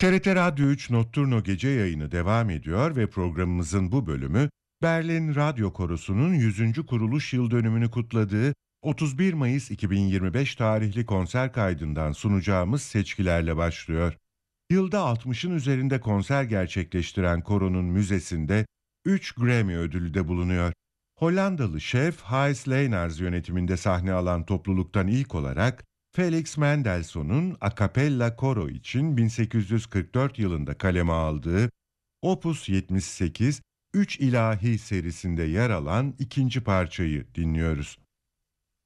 TRT Radyo 3 Notturno gece yayını devam ediyor ve programımızın bu bölümü Berlin Radyo Korosu'nun 100. kuruluş yıl dönümünü kutladığı 31 Mayıs 2025 tarihli konser kaydından sunacağımız seçkilerle başlıyor. Yılda 60'ın üzerinde konser gerçekleştiren koronun müzesinde 3 Grammy ödülü de bulunuyor. Hollandalı şef Gijs Leynars yönetiminde sahne alan topluluktan ilk olarak Felix Mendelssohn'un a cappella koro için 1844 yılında kaleme aldığı Opus 78, Üç İlahi serisinde yer alan ikinci parçayı dinliyoruz.